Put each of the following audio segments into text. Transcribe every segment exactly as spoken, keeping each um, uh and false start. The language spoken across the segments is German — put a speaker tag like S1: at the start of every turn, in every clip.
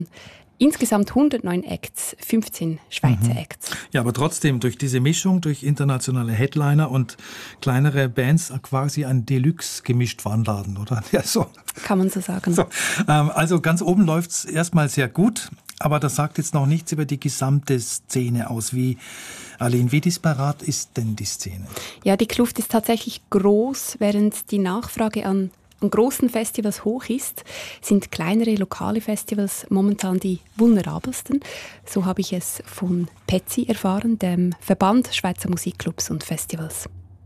S1: Insgesamt hundertneun Acts, fünfzehn Schweizer
S2: Mhm.
S1: Acts.
S2: Ja, aber trotzdem, durch diese Mischung, durch internationale Headliner und kleinere Bands quasi ein Deluxe-Gemischt-Warenladen, oder? Ja, so.
S1: Kann man so sagen.
S2: So, ähm, also ganz oben läuft's erstmal sehr gut, aber das sagt jetzt noch nichts über die gesamte Szene aus. Wie, Aline, wie disparat ist denn die Szene?
S1: Ja, die Kluft ist tatsächlich groß, während die Nachfrage an an großen Festivals hoch ist, sind kleinere lokale Festivals momentan die vulnerabelsten. So habe ich es von Petsy erfahren, dem Verband Schweizer Musikclubs und Festivals.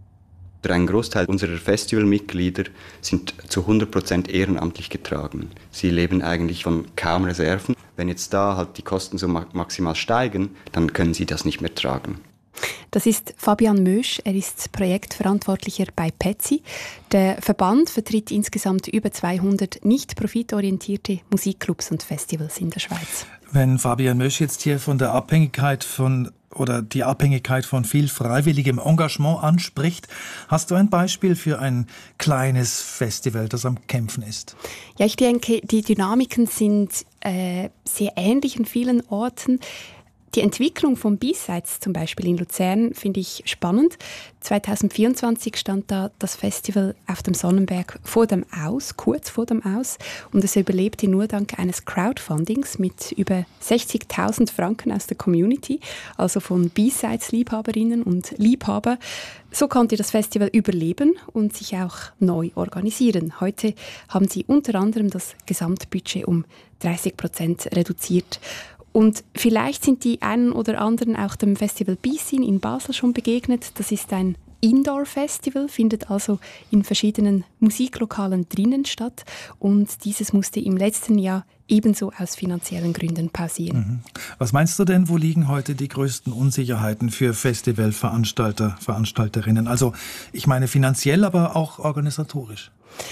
S3: Ein Großteil unserer Festivalmitglieder sind zu hundert Prozent ehrenamtlich getragen. Sie leben eigentlich von kaum Reserven. Wenn jetzt da halt die Kosten so maximal steigen, dann können sie das nicht mehr tragen.
S1: Das ist Fabian Mösch, er ist Projektverantwortlicher bei Petsy. Der Verband vertritt insgesamt über zweihundert nicht profitorientierte Musikclubs und Festivals in der Schweiz.
S2: Wenn Fabian Mösch jetzt hier von der Abhängigkeit von oder die Abhängigkeit von viel freiwilligem Engagement anspricht, hast du ein Beispiel für ein kleines Festival, das am Kämpfen ist?
S1: Ja, ich denke, die Dynamiken sind äh, sehr ähnlich an vielen Orten. Die Entwicklung von B-Sides zum Beispiel in Luzern finde ich spannend. zwanzig vierundzwanzig stand da das Festival auf dem Sonnenberg vor dem Aus, kurz vor dem Aus. Und es überlebte nur dank eines Crowdfundings mit über sechzigtausend Franken aus der Community, also von B-Sides-Liebhaberinnen und Liebhaber. So konnte das Festival überleben und sich auch neu organisieren. Heute haben sie unter anderem das Gesamtbudget um dreißig Prozent reduziert. Und vielleicht sind die einen oder anderen auch dem Festival B-Scene in Basel schon begegnet. Das ist ein Indoor-Festival, findet also in verschiedenen Musiklokalen drinnen statt. Und dieses musste im letzten Jahr ebenso aus finanziellen Gründen pausieren.
S2: Mhm. Was meinst du denn, wo liegen heute die größten Unsicherheiten für Festivalveranstalter, Veranstalterinnen? Also ich meine finanziell, aber auch organisatorisch.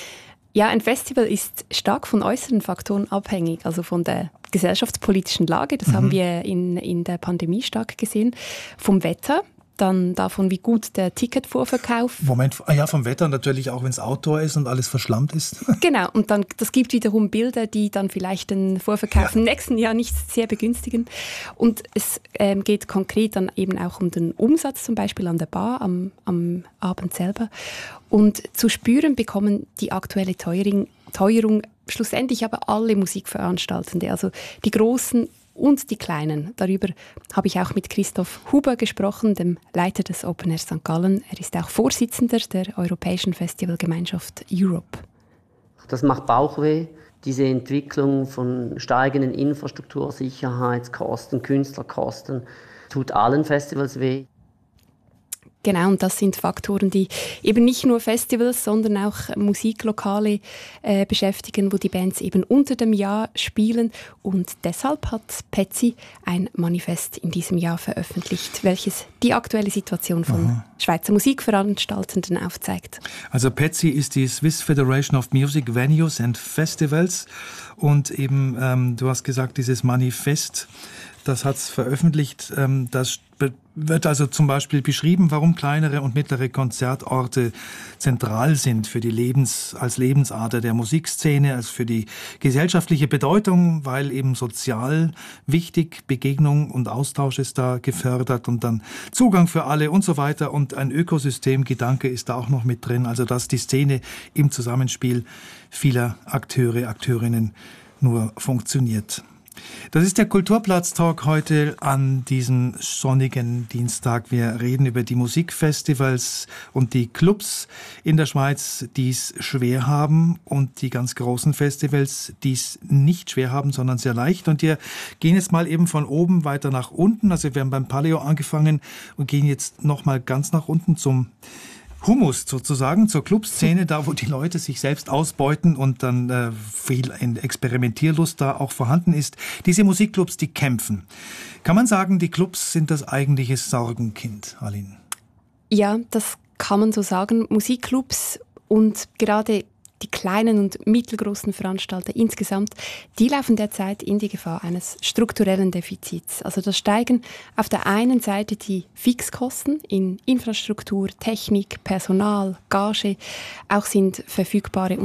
S1: Ja, ein Festival ist stark von äußeren Faktoren abhängig, also von der gesellschaftspolitischen Lage, das mhm. haben wir in, in der Pandemie stark gesehen, vom Wetter, dann davon, wie gut der Ticketvorverkauf.
S2: Moment, ja, vom Wetter natürlich auch, wenn es Outdoor ist und alles verschlammt ist.
S1: Genau, und dann, das gibt wiederum Bilder, die dann vielleicht den Vorverkauf ja. im nächsten Jahr nicht sehr begünstigen. Und es ähm, geht konkret dann eben auch um den Umsatz, zum Beispiel an der Bar am, am Abend selber. Und zu spüren bekommen die aktuelle Teuerung, Teuerung schlussendlich aber alle Musikveranstaltende, also die großen und die Kleinen. Darüber habe ich auch mit Christoph Huber gesprochen, dem Leiter des Open Air Sankt Gallen. Er ist auch Vorsitzender der Europäischen Festivalgemeinschaft Europe.
S4: Das macht Bauchweh, diese Entwicklung von steigenden Infrastruktur, Sicherheitskosten, Künstlerkosten, tut allen Festivals weh.
S1: Genau, und das sind Faktoren, die eben nicht nur Festivals, sondern auch Musiklokale äh, beschäftigen, wo die Bands eben unter dem Jahr spielen. Und deshalb hat Petsy ein Manifest in diesem Jahr veröffentlicht, welches die aktuelle Situation von Aha. Schweizer Musikveranstaltenden aufzeigt.
S2: Also Petsy ist die Swiss Federation of Music Venues and Festivals. Und eben, ähm, du hast gesagt, dieses Manifest, das hat es veröffentlicht, ähm, das wird also zum Beispiel beschrieben, warum kleinere und mittlere Konzertorte zentral sind für die Lebens, als Lebensader der Musikszene, als für die gesellschaftliche Bedeutung, weil eben sozial wichtig, Begegnung und Austausch ist da gefördert und dann Zugang für alle und so weiter und ein Ökosystemgedanke ist da auch noch mit drin, also dass die Szene im Zusammenspiel vieler Akteure, Akteurinnen nur funktioniert. Das ist der Kulturplatz-Talk heute an diesem sonnigen Dienstag. Wir reden über die Musikfestivals und die Clubs in der Schweiz, die es schwer haben und die ganz großen Festivals, die es nicht schwer haben, sondern sehr leicht. Und wir gehen jetzt mal eben von oben weiter nach unten. Also wir haben beim Paleo angefangen und gehen jetzt noch mal ganz nach unten zum Humus sozusagen, zur Clubszene, da wo die Leute sich selbst ausbeuten und dann äh, viel Experimentierlust da auch vorhanden ist. Diese Musikclubs, die kämpfen. Kann man sagen, die Clubs sind das eigentliche Sorgenkind, Aline?
S1: Ja, das kann man so sagen. Musikclubs und gerade die kleinen und mittelgroßen Veranstalter insgesamt, die laufen derzeit in die Gefahr eines strukturellen Defizits. Also da steigen auf der einen Seite die Fixkosten in Infrastruktur, Technik, Personal, Gage. Auch sind verfügbare und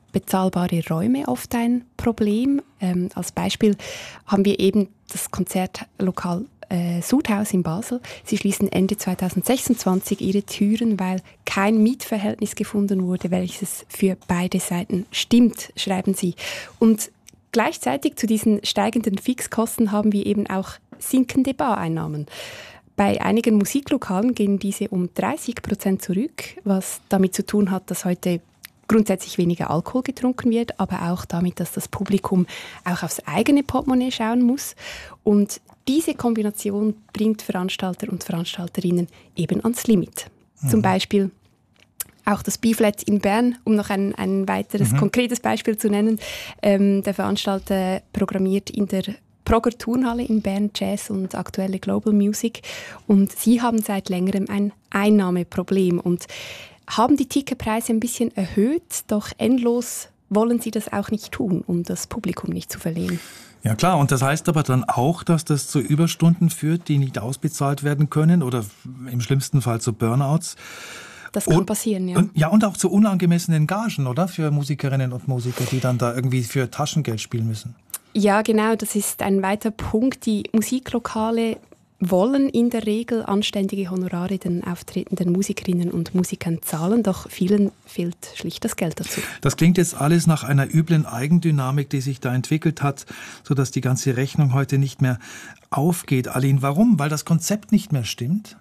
S1: bezahlbare Räume oft ein Problem. Ähm, als Beispiel haben wir eben das Konzertlokal äh, Sudhaus in Basel. Sie schließen Ende zweitausendsechsundzwanzig ihre Türen, weil kein Mietverhältnis gefunden wurde, welches für beide Seiten stimmt, schreiben sie. Und gleichzeitig zu diesen steigenden Fixkosten haben wir eben auch sinkende Bareinnahmen. Bei einigen Musiklokalen gehen diese um dreißig Prozent zurück, was damit zu tun hat, dass heute grundsätzlich weniger Alkohol getrunken wird, aber auch damit, dass das Publikum auch aufs eigene Portemonnaie schauen muss. Und diese Kombination bringt Veranstalter und Veranstalterinnen eben ans Limit. Mhm. Zum Beispiel auch das B-Flat in Bern, um noch ein, ein weiteres mhm. konkretes Beispiel zu nennen. Ähm, der Veranstalter programmiert in der Progger Turnhalle in Bern Jazz und aktuelle Global Music. Und sie haben seit längerem ein Einnahmeproblem und haben die Ticketpreise ein bisschen erhöht, doch endlos wollen sie das auch nicht tun, um das Publikum nicht zu verlieren.
S2: Ja klar, und das heißt aber dann auch, dass das zu Überstunden führt, die nicht ausbezahlt werden können oder im schlimmsten Fall zu Burnouts.
S1: Das kann
S2: und,
S1: passieren, ja.
S2: Und, ja, und auch zu unangemessenen Gagen, oder? Für Musikerinnen und Musiker, die dann da irgendwie für Taschengeld spielen müssen.
S1: Ja, genau, das ist ein weiterer Punkt. Die Musiklokale wollen in der Regel anständige Honorare den auftretenden Musikerinnen und Musikern zahlen, doch vielen fehlt schlicht das Geld dazu.
S2: Das klingt jetzt alles nach einer üblen Eigendynamik, die sich da entwickelt hat, sodass die ganze Rechnung heute nicht mehr aufgeht. Aline, warum? Weil das Konzept nicht mehr stimmt?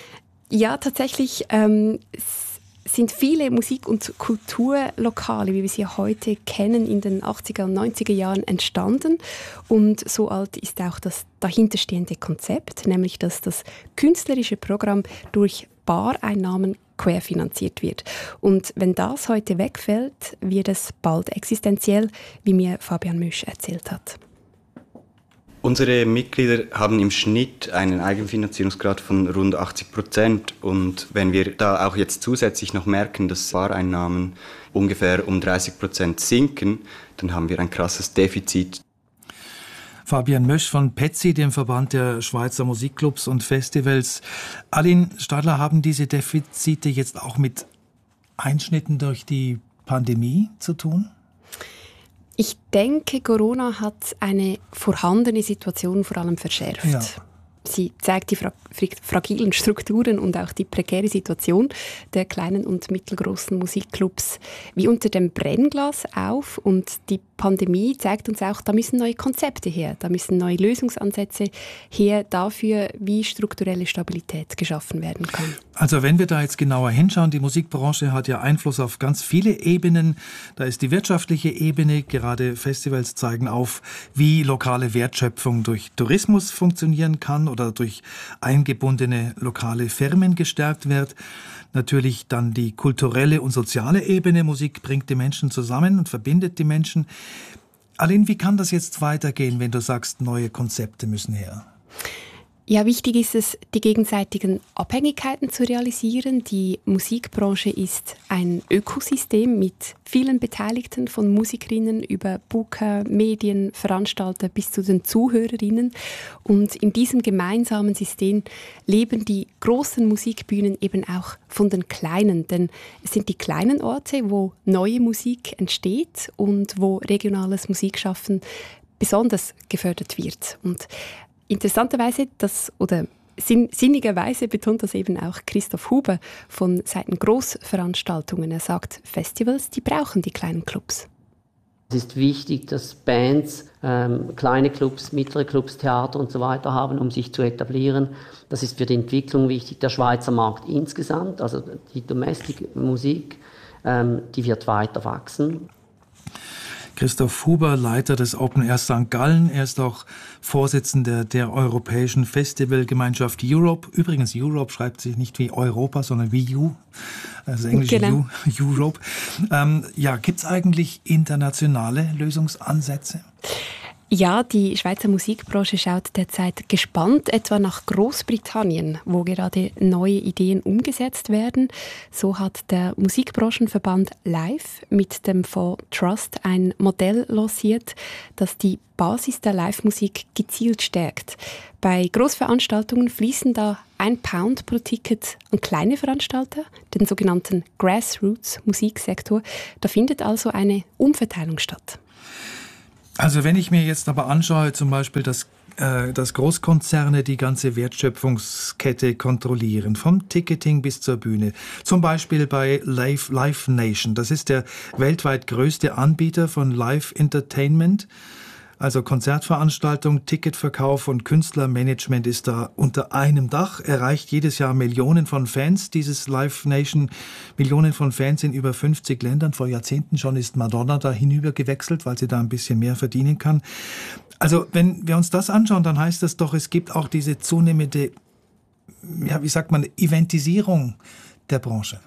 S1: Ja, tatsächlich ähm, sind viele Musik- und Kulturlokale, wie wir sie heute kennen, in den achtziger und neunziger Jahren entstanden. Und so alt ist auch das dahinterstehende Konzept, nämlich dass das künstlerische Programm durch Bareinnahmen querfinanziert wird. Und wenn das heute wegfällt, wird es bald existenziell, wie mir Fabian Mösch erzählt hat.
S3: Unsere Mitglieder haben im Schnitt einen Eigenfinanzierungsgrad von rund achtzig Prozent. Und wenn wir da auch jetzt zusätzlich noch merken, dass Bareinnahmen ungefähr um dreißig Prozent sinken, dann haben wir ein krasses Defizit.
S2: Fabian Mösch von P E Z I, dem Verband der Schweizer Musikclubs und Festivals. Aline Stadler, haben diese Defizite jetzt auch mit Einschnitten durch die Pandemie zu tun?
S1: Ich denke, Corona hat eine vorhandene Situation vor allem verschärft. Ja. Sie zeigt die fra- fragilen Strukturen und auch die prekäre Situation der kleinen und mittelgroßen Musikclubs wie unter dem Brennglas auf. Und die Pandemie zeigt uns auch, da müssen neue Konzepte her, da müssen neue Lösungsansätze her dafür, wie strukturelle Stabilität geschaffen werden kann.
S2: Also wenn wir da jetzt genauer hinschauen, die Musikbranche hat ja Einfluss auf ganz viele Ebenen. Da ist die wirtschaftliche Ebene, gerade Festivals zeigen auf, wie lokale Wertschöpfung durch Tourismus funktionieren kann oder durch eingebundene lokale Firmen gestärkt wird. Natürlich dann die kulturelle und soziale Ebene. Musik bringt die Menschen zusammen und verbindet die Menschen. Aline, wie kann das jetzt weitergehen, wenn du sagst, neue Konzepte müssen her?
S1: Ja, wichtig ist es, die gegenseitigen Abhängigkeiten zu realisieren. Die Musikbranche ist ein Ökosystem mit vielen Beteiligten, von Musikerinnen über Booker, Medien, Veranstalter bis zu den Zuhörerinnen. Und in diesem gemeinsamen System leben die großen Musikbühnen eben auch von den kleinen. Denn es sind die kleinen Orte, wo neue Musik entsteht und wo regionales Musikschaffen besonders gefördert wird. Und interessanterweise, das, oder sinn, sinnigerweise betont das eben auch Christoph Huber von Seiten Großveranstaltungen. Er sagt, Festivals, die brauchen die kleinen Clubs.
S4: Es ist wichtig, dass Bands ähm, kleine Clubs, mittlere Clubs, Theater und so weiter haben, um sich zu etablieren. Das ist für die Entwicklung wichtig. Der Schweizer Markt insgesamt, also die Domestic-Musik, ähm, die wird weiter wachsen.
S2: Christoph Huber, Leiter des Open Air Sankt Gallen. Er ist auch Vorsitzender der Europäischen Festivalgemeinschaft Europe. Übrigens, Europe schreibt sich nicht wie Europa, sondern wie You. Also Englisch genau. You, Europe. Ähm, ja, gibt es eigentlich internationale Lösungsansätze?
S1: Ja, die Schweizer Musikbranche schaut derzeit gespannt etwa nach Großbritannien, wo gerade neue Ideen umgesetzt werden. So hat der Musikbranchenverband Live mit dem Fonds Trust ein Modell lanciert, das die Basis der Live-Musik gezielt stärkt. Bei Großveranstaltungen fließen da ein Pound pro Ticket an kleine Veranstalter, den sogenannten Grassroots-Musiksektor. Da findet also eine Umverteilung statt.
S2: Also wenn ich mir jetzt aber anschaue, zum Beispiel, dass, äh, dass Großkonzerne die ganze Wertschöpfungskette kontrollieren, vom Ticketing bis zur Bühne, zum Beispiel bei Live, Live Nation, das ist der weltweit größte Anbieter von Live Entertainment, also Konzertveranstaltung, Ticketverkauf und Künstlermanagement ist da unter einem Dach, erreicht jedes Jahr Millionen von Fans. Dieses Live Nation, Millionen von Fans in über fünfzig Ländern. Vor Jahrzehnten schon ist Madonna da hinüber gewechselt, weil sie da ein bisschen mehr verdienen kann. Also wenn wir uns das anschauen, dann heißt das doch, es gibt auch diese zunehmende, ja, wie sagt man, Eventisierung der Branche.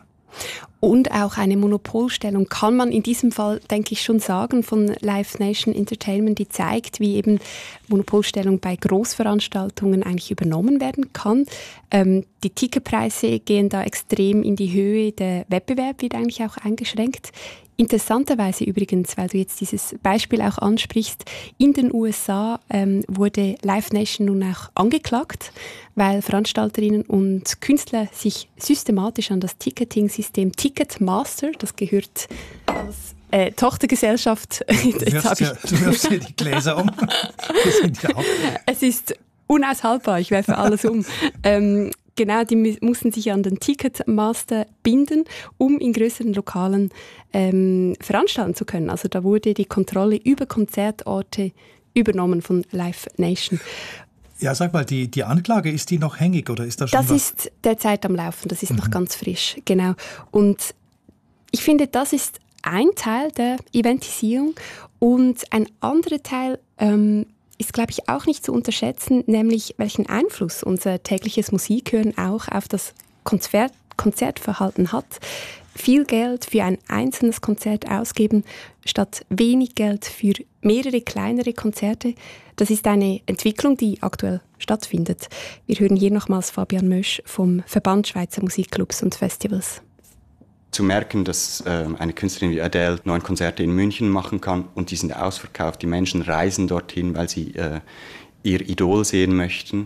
S1: Und auch eine Monopolstellung kann man in diesem Fall, denke ich, schon sagen, von Live Nation Entertainment, die zeigt, wie eben Monopolstellung bei Großveranstaltungen eigentlich übernommen werden kann. Ähm, die Ticketpreise gehen da extrem in die Höhe, der Wettbewerb wird eigentlich auch eingeschränkt. Interessanterweise übrigens, weil du jetzt dieses Beispiel auch ansprichst, in den U S A ähm, wurde Live Nation nun auch angeklagt, weil Veranstalterinnen und Künstler sich systematisch an das Ticketing-System Ticketmaster, das gehört als äh, Tochtergesellschaft.
S2: Du wirfst, ja, du wirfst hier die Gläser um. Das sind ja auch.
S1: Es ist unaushaltbar, ich werfe alles um. ähm, Genau, die mussten sich an den Ticketmaster binden, um in größeren Lokalen ähm, veranstalten zu können. Also da wurde die Kontrolle über Konzertorte übernommen von Live Nation.
S2: Ja, sag mal, die, die Anklage, ist die noch hängig oder ist das schon
S1: Das
S2: was?
S1: ist derzeit am Laufen, das ist
S2: Mhm.
S1: noch ganz frisch, genau. Und ich finde, das ist ein Teil der Eventisierung und ein anderer Teil ähm, ist, glaube ich, auch nicht zu unterschätzen, nämlich welchen Einfluss unser tägliches Musikhören auch auf das Konzert, Konzertverhalten hat. Viel Geld für ein einzelnes Konzert ausgeben, statt wenig Geld für mehrere kleinere Konzerte, das ist eine Entwicklung, die aktuell stattfindet. Wir hören hier nochmals Fabian Mösch vom Verband Schweizer Musikclubs und Festivals.
S3: Zu merken, dass äh, eine Künstlerin wie Adele neun Konzerte in München machen kann und die sind ausverkauft. Die Menschen reisen dorthin, weil sie äh, ihr Idol sehen möchten.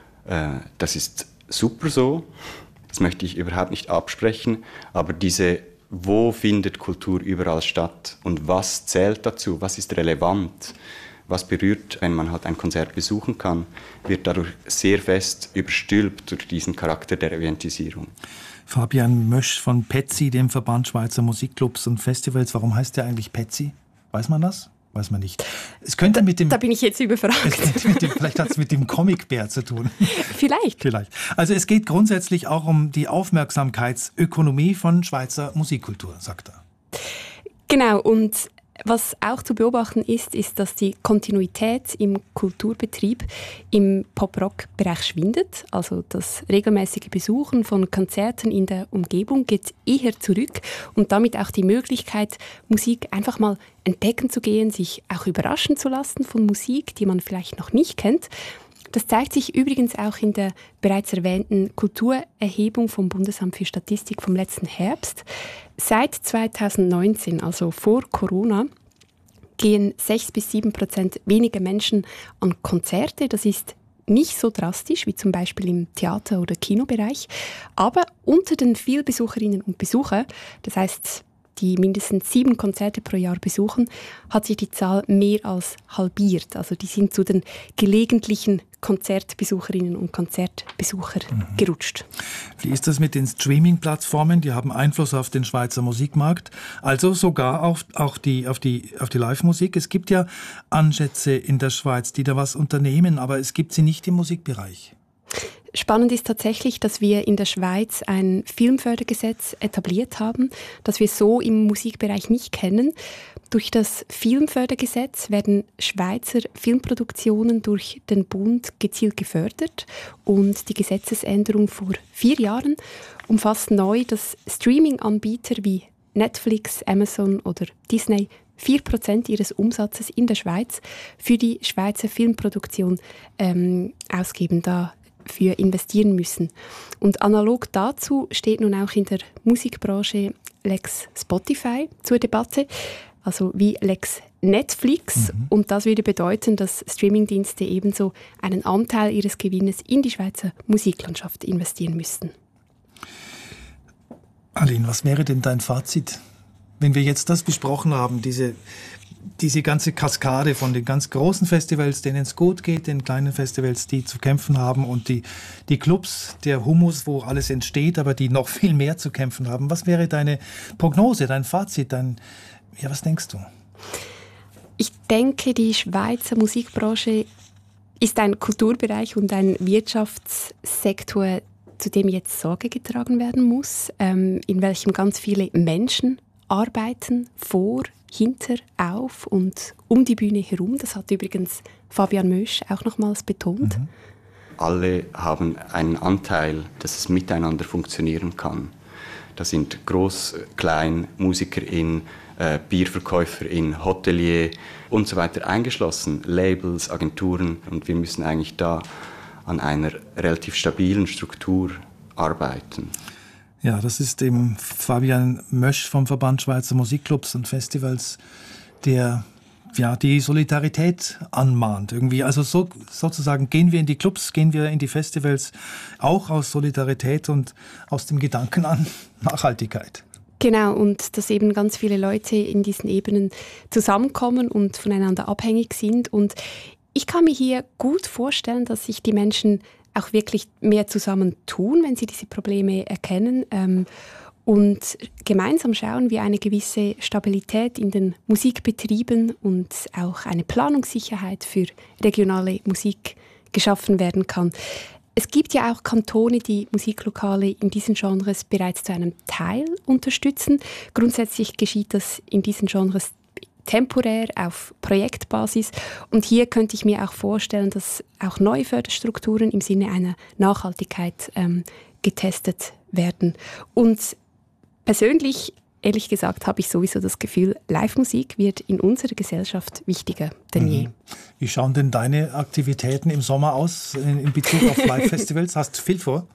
S3: Äh, das ist super so. Das möchte ich überhaupt nicht absprechen. Aber diese, wo findet Kultur überall statt und was zählt dazu? Was ist relevant? Was berührt, wenn man halt ein Konzert besuchen kann, wird dadurch sehr fest überstülpt durch diesen Charakter der Eventisierung.
S2: Fabian Mösch von Petzi, dem Verband Schweizer Musikclubs und Festivals. Warum heißt der eigentlich Petzi? Weiß man das? Weiß man nicht. Es könnte
S1: da,
S2: mit dem,
S1: da bin ich jetzt überfragt.
S2: Es mit dem, vielleicht hat es mit dem Comicbär zu tun.
S1: Vielleicht.
S2: Vielleicht. Also es geht grundsätzlich auch um die Aufmerksamkeitsökonomie von Schweizer Musikkultur, sagt er.
S1: Genau, und was auch zu beobachten ist, ist, dass die Kontinuität im Kulturbetrieb im Pop-Rock-Bereich schwindet. Also das regelmäßige Besuchen von Konzerten in der Umgebung geht eher zurück und damit auch die Möglichkeit, Musik einfach mal entdecken zu gehen, sich auch überraschen zu lassen von Musik, die man vielleicht noch nicht kennt. Das zeigt sich übrigens auch in der bereits erwähnten Kulturerhebung vom Bundesamt für Statistik vom letzten Herbst. Seit zweitausendneunzehn, also vor Corona, gehen sechs bis sieben Prozent weniger Menschen an Konzerte. Das ist nicht so drastisch wie zum Beispiel im Theater- oder Kinobereich. Aber unter den Vielbesucherinnen und Besuchern, das heißt, die mindestens sieben Konzerte pro Jahr besuchen, hat sich die Zahl mehr als halbiert. Also die sind zu den gelegentlichen Konzertbesucherinnen und Konzertbesucher mhm. gerutscht.
S2: Wie ist das mit den Streaming-Plattformen? Die haben Einfluss auf den Schweizer Musikmarkt, also sogar auf, auch die, auf die, auf die Live-Musik. Es gibt ja Ansätze in der Schweiz, die da was unternehmen, aber es gibt sie nicht im Musikbereich.
S1: Spannend ist tatsächlich, dass wir in der Schweiz ein Filmfördergesetz etabliert haben, das wir so im Musikbereich nicht kennen. Durch das Filmfördergesetz werden Schweizer Filmproduktionen durch den Bund gezielt gefördert und die Gesetzesänderung vor vier Jahren umfasst neu, dass Streaming-Anbieter wie Netflix, Amazon oder Disney vier Prozent ihres Umsatzes in der Schweiz für die Schweizer Filmproduktion ähm, ausgeben, dafür investieren müssen. Und analog dazu steht nun auch in der Musikbranche Lex Spotify zur Debatte, also wie Lex Netflix. Mhm. Und das würde bedeuten, dass Streamingdienste ebenso einen Anteil ihres Gewinnes in die Schweizer Musiklandschaft investieren müssten.
S2: Aline, was wäre denn dein Fazit, wenn wir jetzt das besprochen haben, diese, diese ganze Kaskade von den ganz großen Festivals, denen es gut geht, den kleinen Festivals, die zu kämpfen haben und die, die Clubs, der Humus, wo alles entsteht, aber die noch viel mehr zu kämpfen haben. Was wäre deine Prognose, dein Fazit, dein, ja, was denkst du?
S1: Ich denke, die Schweizer Musikbranche ist ein Kulturbereich und ein Wirtschaftssektor, zu dem jetzt Sorge getragen werden muss, ähm, in welchem ganz viele Menschen arbeiten, vor, hinter, auf und um die Bühne herum. Das hat übrigens Fabian Moesch auch nochmals betont.
S3: Mhm. Alle haben einen Anteil, dass es miteinander funktionieren kann. Das sind Groß-, Klein-, MusikerInnen, äh, BierverkäuferInnen, Hotelier und so weiter eingeschlossen, Labels, Agenturen. Und wir müssen eigentlich da an einer relativ stabilen Struktur arbeiten.
S2: Ja, das ist eben Fabian Moesch vom Verband Schweizer Musikclubs und Festivals, der ja die Solidarität anmahnt irgendwie. Also so, sozusagen gehen wir in die Clubs, gehen wir in die Festivals auch aus Solidarität und aus dem Gedanken an Nachhaltigkeit.
S1: Genau, und dass eben ganz viele Leute in diesen Ebenen zusammenkommen und voneinander abhängig sind. Und ich kann mir hier gut vorstellen, dass sich die Menschen auch wirklich mehr zusammen tun, wenn sie diese Probleme erkennen ähm, und gemeinsam schauen, wie eine gewisse Stabilität in den Musikbetrieben und auch eine Planungssicherheit für regionale Musik geschaffen werden kann. Es gibt ja auch Kantone, die Musiklokale in diesen Genres bereits zu einem Teil unterstützen. Grundsätzlich geschieht das in diesen Genres temporär auf Projektbasis. Und hier könnte ich mir auch vorstellen, dass auch neue Förderstrukturen im Sinne einer Nachhaltigkeit ähm, getestet werden. Und persönlich, ehrlich gesagt, habe ich sowieso das Gefühl, Live-Musik wird in unserer Gesellschaft wichtiger denn mhm. je.
S2: Wie schauen denn deine Aktivitäten im Sommer aus in Bezug auf Live-Festivals? Hast du viel vor?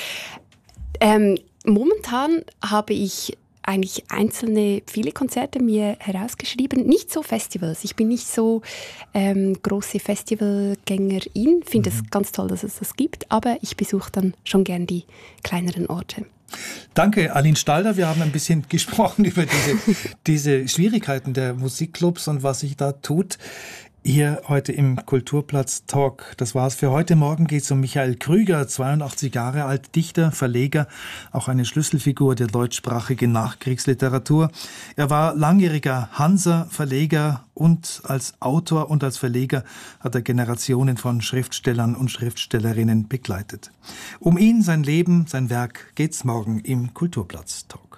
S1: Ähm, momentan habe ich eigentlich einzelne, viele Konzerte mir herausgeschrieben. Nicht so Festivals. Ich bin nicht so ähm, große Festivalgängerin. Finde es mhm. ganz toll, dass es das gibt. Aber ich besuche dann schon gern die kleineren Orte.
S2: Danke, Aline Stalder. Wir haben ein bisschen gesprochen über diese, diese Schwierigkeiten der Musikclubs und was sich da tut. Hier heute im Kulturplatz-Talk. Das war's für heute. Morgen geht es um Michael Krüger, zweiundachtzig Jahre alt, Dichter, Verleger, auch eine Schlüsselfigur der deutschsprachigen Nachkriegsliteratur. Er war langjähriger Hanser, Verleger und als Autor und als Verleger hat er Generationen von Schriftstellern und Schriftstellerinnen begleitet. Um ihn, sein Leben, sein Werk geht's morgen im Kulturplatz-Talk.